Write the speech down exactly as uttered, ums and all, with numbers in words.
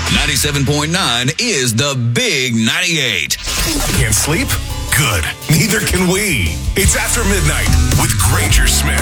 ninety-seven point nine is the Big ninety-eight. Can't sleep? Good. Neither can we. It's After Midnight with Granger Smith.